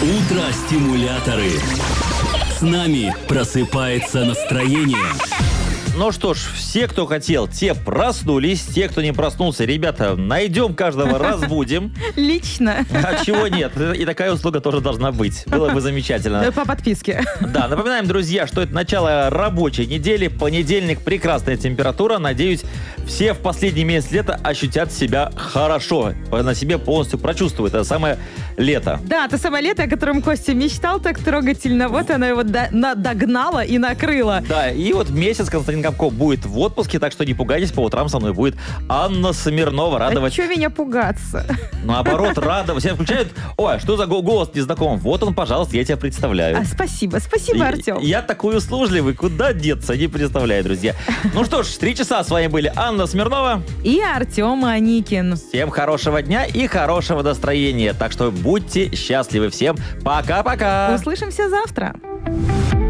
Утро-стимуляторы. С нами просыпается настроение. Ну что ж, все, кто хотел, те проснулись. Те, кто не проснулся, ребята, найдем каждого, разбудим. Лично. А чего нет? И такая услуга тоже должна быть. Было бы замечательно. По подписке. Да, напоминаем, друзья, что это начало рабочей недели. Понедельник, прекрасная температура. Надеюсь, все в последний месяц лета ощутят себя хорошо. На себе полностью прочувствуют. Это самое лето. Да, то самое лето, о котором Костя мечтал так трогательно. Вот оно его догнало и накрыло. Да, и вот месяц Константин Капко будет в отпуске, так что не пугайтесь, по утрам со мной будет Анна Смирнова радовать. А что меня пугаться? Наоборот, радовать. Все включают, ой, что за голос незнакомый? Вот он, пожалуйста, я тебя представляю. Спасибо, Артем. Я такой услужливый, куда деться, не представляю, друзья. Ну что ж, 3 часа с вами были Анна Смирнова и Артем Аникин. Всем хорошего дня и хорошего настроения. Так что будьте счастливы. Всем пока-пока. Услышимся завтра.